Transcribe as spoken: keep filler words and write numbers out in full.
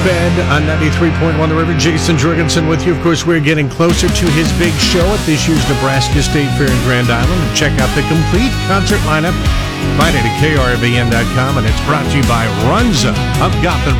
Bed on ninety-three point one The River. Jason Jorgensen with you. Of course, we're getting closer to his big show at this year's Nebraska State Fair in Grand Island. And check out the complete concert lineup. Find it at K R V N dot com, and it's brought to you by Runza of Gotham.